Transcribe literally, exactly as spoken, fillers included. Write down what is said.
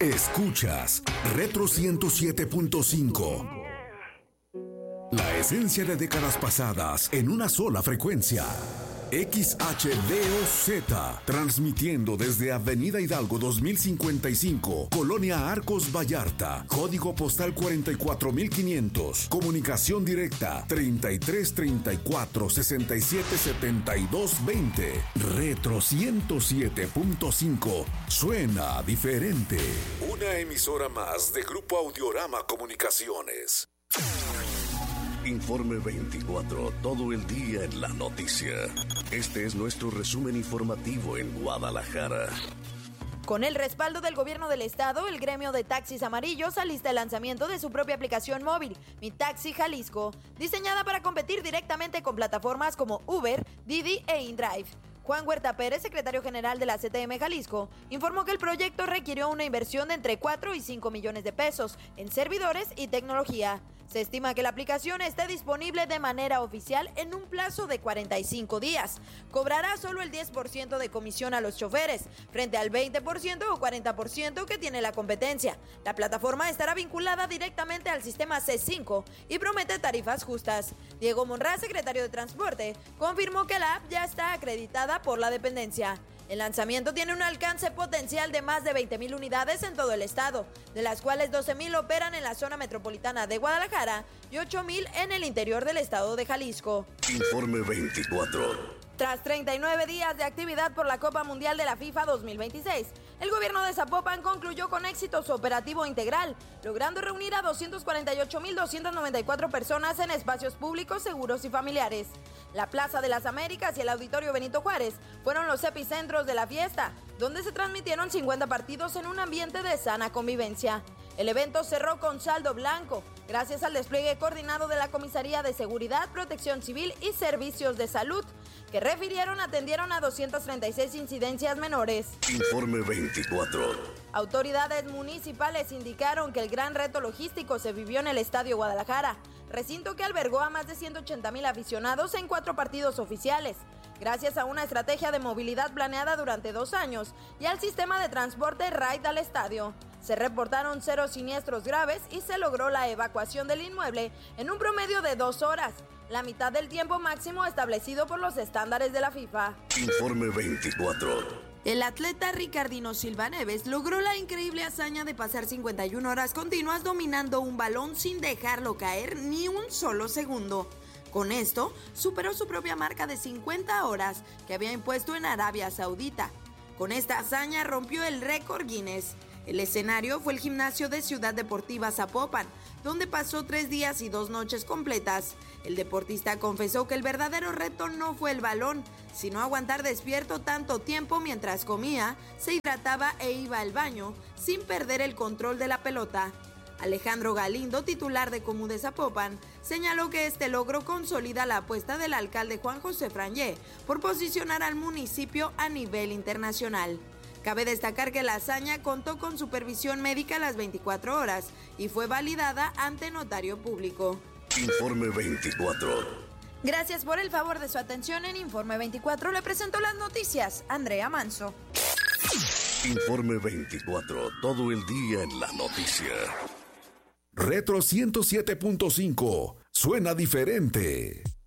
Escuchas Retro ciento siete punto cinco. La esencia de décadas pasadas en una sola frecuencia. X H D O Z, transmitiendo desde Avenida Hidalgo dos mil cincuenta y cinco, Colonia Arcos Vallarta, código postal cuarenta y cuatro mil quinientos, comunicación directa treinta y tres treinta y cuatro sesenta y siete setenta y dos veinte. Retro ciento siete punto cinco, suena diferente. Una emisora más de Grupo Audiorama Comunicaciones. Informe veinticuatro, todo el día en la noticia. Este es nuestro resumen informativo en Guadalajara. Con el respaldo del gobierno del estado, el gremio de taxis amarillos alista el lanzamiento de su propia aplicación móvil, Mi Taxi Jalisco, diseñada para competir directamente con plataformas como Uber, Didi e InDrive. Juan Huerta Pérez, secretario general de la C T M Jalisco, informó que el proyecto requirió una inversión de entre cuatro y cinco millones de pesos en servidores y tecnología. Se estima que la aplicación esté disponible de manera oficial en un plazo de cuarenta y cinco días. Cobrará solo el diez por ciento de comisión a los choferes, frente al veinte por ciento o cuarenta por ciento que tiene la competencia. La plataforma estará vinculada directamente al sistema C cinco y promete tarifas justas. Diego Monraz, secretario de Transporte, confirmó que la app ya está acreditada por la dependencia. El lanzamiento tiene un alcance potencial de más de veinte mil unidades en todo el estado, de las cuales doce mil operan en la zona metropolitana de Guadalajara y ocho mil en el interior del estado de Jalisco. Informe veinticuatro. Tras treinta y nueve días de actividad por la Copa Mundial de la FIFA dos mil veintiséis, el gobierno de Zapopan concluyó con éxito su operativo integral, logrando reunir a doscientas cuarenta y ocho mil doscientas noventa y cuatro personas en espacios públicos, seguros y familiares. La Plaza de las Américas y el Auditorio Benito Juárez fueron los epicentros de la fiesta, donde se transmitieron cincuenta partidos en un ambiente de sana convivencia. El evento cerró con saldo blanco, gracias al despliegue coordinado de la Comisaría de Seguridad, Protección Civil y Servicios de Salud, que refirieron atendieron a doscientas treinta y seis incidencias menores. Informe veinticuatro. Autoridades municipales indicaron que el gran reto logístico se vivió en el Estadio Guadalajara, recinto que albergó a más de ciento ochenta mil aficionados en cuatro partidos oficiales, gracias a una estrategia de movilidad planeada durante dos años y al sistema de transporte Ride al estadio. Se reportaron cero siniestros graves y se logró la evacuación del inmueble en un promedio de dos horas, la mitad del tiempo máximo establecido por los estándares de la FIFA. Informe veinticuatro. El atleta Ricardino Silva Neves logró la increíble hazaña de pasar cincuenta y una horas continuas dominando un balón sin dejarlo caer ni un solo segundo. Con esto, superó su propia marca de cincuenta horas que había impuesto en Arabia Saudita. Con esta hazaña rompió el récord Guinness. El escenario fue el gimnasio de Ciudad Deportiva Zapopan, donde pasó tres días y dos noches completas. El deportista confesó que el verdadero reto no fue el balón, sino aguantar despierto tanto tiempo mientras comía, se hidrataba e iba al baño, sin perder el control de la pelota. Alejandro Galindo, titular de Comú de Zapopan, señaló que este logro consolida la apuesta del alcalde Juan José Frangé por posicionar al municipio a nivel internacional. Cabe destacar que la hazaña contó con supervisión médica a las veinticuatro horas y fue validada ante notario público. Informe veinticuatro. Gracias por el favor de su atención. En Informe veinticuatro le presento las noticias, Andrea Manso. Informe veinticuatro, todo el día en la noticia. Retro ciento siete punto cinco, suena diferente.